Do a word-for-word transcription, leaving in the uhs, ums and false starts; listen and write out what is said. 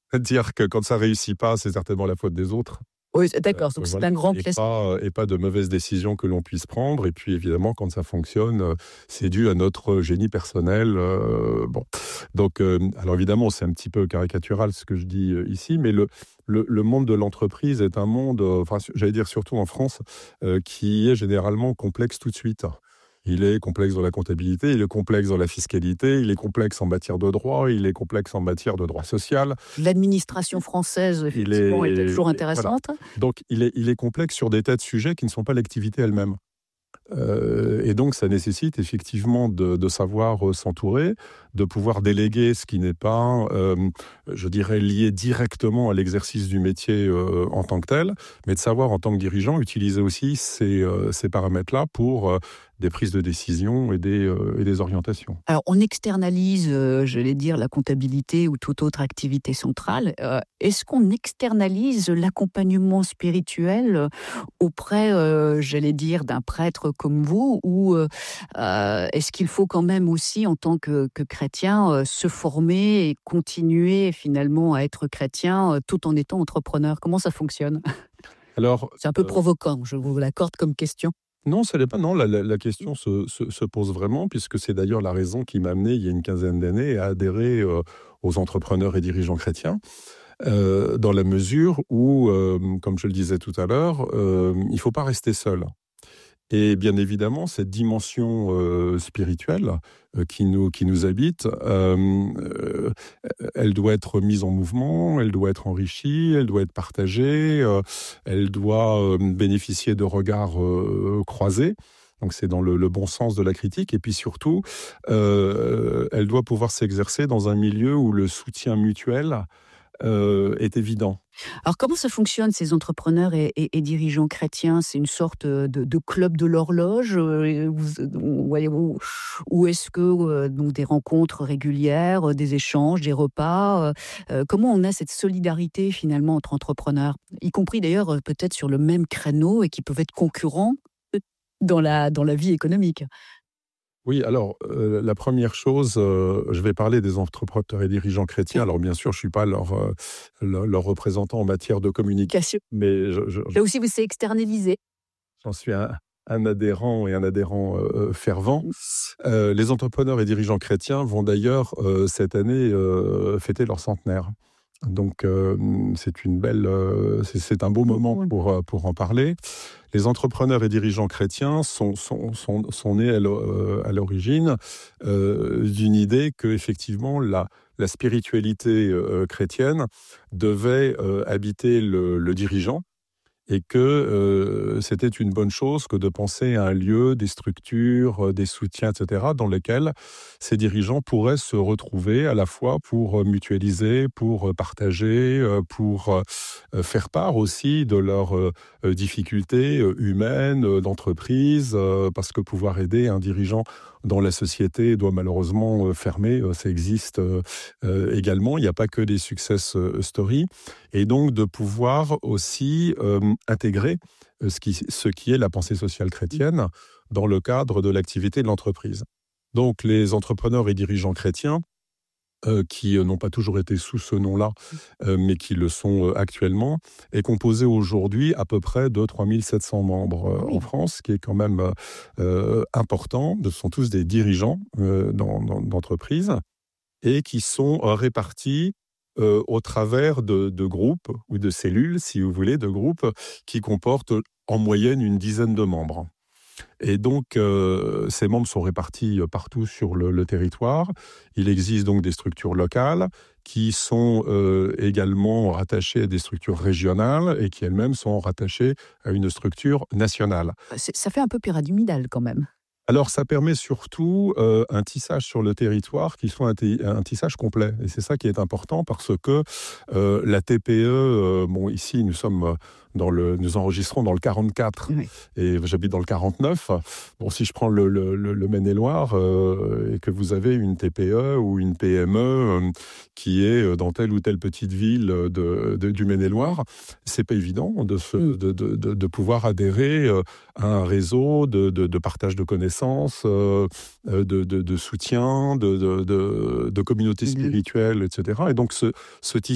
dire que quand ça réussit pas, c'est certainement la faute des autres. Oui, c'est Heu, d'accord, donc c'est voilà un grand et classique. pas et pas de mauvaises décisions que l'on puisse prendre et puis évidemment quand ça fonctionne, heu, c'est dû à notre génie personnel, heu, bon. Donc, hem, alors évidemment, c'est un petit peu caricatural ce que je dis, heu, ici, mais le le le monde de l'entreprise est un monde, heu, enfin, j'allais dire surtout en France, heu, qui est généralement complexe tout de suite. Il est complexe dans la comptabilité, il est complexe dans la fiscalité, il est complexe en matière de droit, il est complexe en matière de droit social. L'administration française, Il effectivement, est est toujours voilà, intéressante. donc il est il est complexe sur des tas de sujets qui ne sont pas l'activité elle-même. Heu et donc ça nécessite effectivement de de savoir, heu, s'entourer, de pouvoir déléguer ce qui n'est pas, hem, je dirais lié directement à l'exercice du métier, heu, en tant que tel, mais de savoir en tant que dirigeant utiliser aussi ces, heu, ces paramètres-là pour, heu, des prises de décision et des, heu et des orientations. Alors, on externalise, heu, j'allais dire la comptabilité ou toute autre activité centrale. Heu, est-ce qu'on externalise l'accompagnement spirituel, heu, auprès, heu, j'allais dire d'un prêtre comme vous? Ou, heu heu, est-ce qu'il faut quand même aussi en tant que que chrétien, heu, se former et continuer finalement à être chrétien, heu, tout en étant entrepreneur? Comment ça fonctionne? Alors, C'est un peu heu provoquant, je vous l'accorde comme question. Non, ça l'est pas. Non, la la la question se se se pose vraiment puisque c'est d'ailleurs la raison qui m'a amené il y a une quinzaine d'années à adhérer, heu, aux entrepreneurs et dirigeants chrétiens. Heu, dans la mesure où, hem, comme je le disais tout à l'heure, hem, il faut pas rester seul. Et bien évidemment, cette dimension, heu, spirituelle, heu, qui nous qui nous habite, hem, heu, elle doit être mise en mouvement, elle doit être enrichie, elle doit être partagée, heu, elle doit, hem, bénéficier de regards, heu, croisés. Donc c'est dans le le bon sens de la critique et puis surtout, heu, elle doit pouvoir s'exercer dans un milieu où le soutien mutuel, heu, est évident. Alors comment ça fonctionne ces entrepreneurs et et et dirigeants chrétiens? C'est une sorte, heu, de de club de l'horloge, heu et vous ou voyez-vous? Ou est-ce que, heu, donc des rencontres régulières, heu, des échanges, des repas, heu heu, comment on a cette solidarité finalement entre entrepreneurs? Y compris d'ailleurs, heu, peut-être sur le même créneau et qui peuvent être concurrents dans la dans la vie économique? Oui, alors, heu, la première chose, heu, je vais parler des entrepreneurs et dirigeants chrétiens. OK. Alors bien sûr, je suis pas leur, heu, leur leur représentant en matière de communication, Cassio. mais je je je Là aussi, vous c'est externalisé. j'en suis un un adhérent et un adhérent, heu heu, fervent. Mmh. Heu, les entrepreneurs et dirigeants chrétiens vont d'ailleurs, heu, cette année, heu, fêter leur centenaire. Donc, hem, c'est une belle, heu, c'est c'est un beau moment pour, heu, pour en parler. Les entrepreneurs et dirigeants chrétiens sont sont sont sont nés à l'o heu, à l'origine, heu, d'une idée qu'effectivement la la spiritualité, heu, chrétienne devait, heu, habiter le le dirigeant et que, heu, c'était une bonne chose que de penser à un lieu, des structures, heu, des soutiens et cetera, dans lesquels ces dirigeants pourraient se retrouver à la fois pour, heu, mutualiser, pour, heu, partager, heu, pour, heu heu, faire part aussi de leurs, heu heu, difficultés, heu, humaines, heu, d'entreprise, heu, parce que pouvoir aider un dirigeant dont la société doit malheureusement, heu, fermer, heu, ça existe, heu heu, également. Il y a pas que des success, heu, stories et donc de pouvoir aussi, hem, intégrer, heu, ce qui ce qui est la pensée sociale chrétienne dans le cadre de l'activité de l'entreprise. Donc les entrepreneurs et dirigeants chrétiens, heu, qui, heu, n'ont pas toujours été sous ce nom-là, heu, mais qui le sont, heu, actuellement, est composé aujourd'hui à peu près de trois mille sept cents membres, heu, Ah en oui. France, ce qui est quand même, heu heu, important. Ce sont tous des dirigeants, heu, d'en d'en d'entreprises et qui sont, heu, répartis, heu, au travers de de groupes ou de cellules, si vous voulez, de groupes qui comportent en moyenne une dizaine de membres. Et donc, heu, ces membres sont répartis, heu, partout sur le le territoire. Il existe donc des structures locales qui sont, heu, également rattachées à des structures régionales et qui elles-mêmes sont rattachées à une structure nationale. Bah, c'est ça fait un peu pyramidal quand même. Alors ça permet surtout, heu, un tissage sur le territoire qui soit un ti un tissage complet et c'est ça qui est important parce que, heu, la T P E, heu, bon ici nous sommes, heu, dans le nous enregistrons dans le quarante-quatre Oui. et j'habite dans le quarante-neuf. Bon si je prends le le le le Maine-et-Loire, heu, et que vous avez une T P E ou une P M E, hem, qui est, heu, dans telle ou telle petite ville, heu, de de du Maine-et-Loire, c'est pas évident de se Mmh. de de de de pouvoir adhérer, heu, à un réseau de de de partage de connaissances, heu heu, de de de soutien, de de de de communautés spirituelles et cetera et donc ce ce